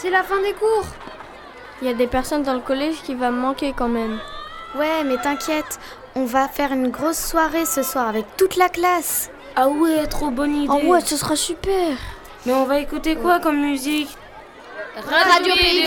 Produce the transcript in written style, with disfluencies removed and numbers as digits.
c'est la fin des cours. Il y a des personnes dans le collège qui vont me manquer quand même. Ouais, mais t'inquiète, on va faire une grosse soirée ce soir avec toute la classe. Ah ouais, trop bonne idée. Ah ouais, ce sera super. Mais on va écouter quoi comme musique? Radio Pays